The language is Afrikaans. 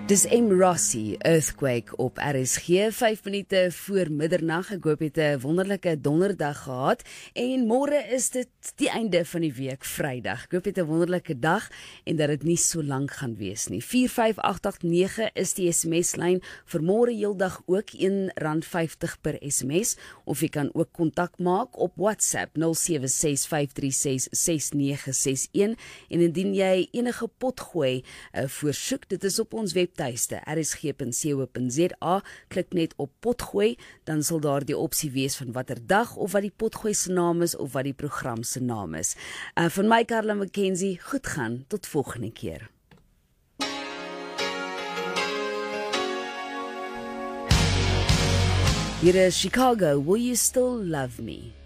Dis M. Rossi, Earthquake op RSG, 5 minute voor middernag. Ek hoop het 'n wonderlike donderdag gehad. En môre is dit die einde van die week, Vrydag. Ek hoop het 'n wonderlike dag en dat dit nie so lank gaan wees nie. 45889 is die SMS-lyn vir môre heeldag ook R1.50 per SMS. Of jy kan ook kontak maak op WhatsApp 0765366961. En indien jy enige potgooi voorsoek, dit is op ons webtuiste rsg.co.za, klik net op potgooi, dan sal daar die opsie wees van watter dag of wat die potgooi se naam is of wat die program se naam is. Van my Karla McKenzie, goed gaan, tot volgende keer. Hier is Chicago, Will You Still Love Me?